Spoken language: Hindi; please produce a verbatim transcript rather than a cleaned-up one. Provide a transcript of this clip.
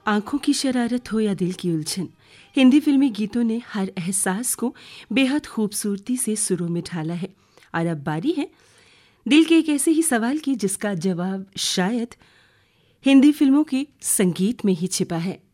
आंखों की शरारत हो या दिल की उलझन, हिंदी फिल्मी गीतों ने हर एहसास को बेहद खूबसूरती से सुरों में ढाला है। और अब बारी है दिल के एक ऐसे ही सवाल की जिसका जवाब शायद हिंदी फिल्मों के संगीत में ही छिपा है।